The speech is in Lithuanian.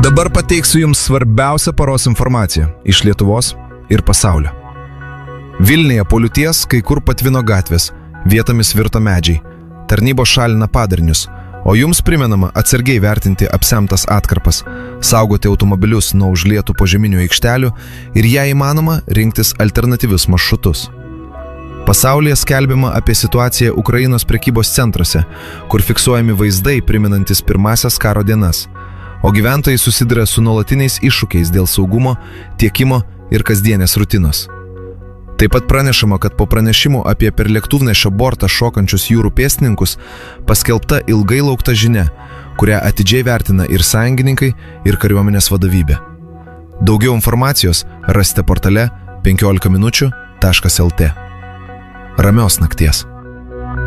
Dabar pateiksiu Jums svarbiausią paros informaciją iš Lietuvos ir pasaulio. Vilniuje po liūties kai kur patvino gatvės, vietomis virto medžiai, tarnybos šalina padarinius, o Jums primenama atsargiai vertinti apsemtas atkarpas, saugoti automobilius nuo užlietų požeminių aikštelių ir jei įmanoma rinktis alternatyvius maršrutus. Pasaulyje skelbiama apie situaciją Ukrainos prekybos centruose, kur fiksuojami vaizdai primenantis pirmasias karo dienas, o gyventojai susiduria su nuolatiniais iššūkiais dėl saugumo, tiekimo ir kasdienės rutinos. Taip pat pranešama, kad po pranešimų apie per lėktuvnešio bortą šokančius jūrų pėstininkus paskelbta ilgai laukta žinia, kurią atidžiai vertina ir sąjungininkai, ir kariuomenės vadovybė. Daugiau informacijos rasite portale 15minučių.lt. Ramios nakties.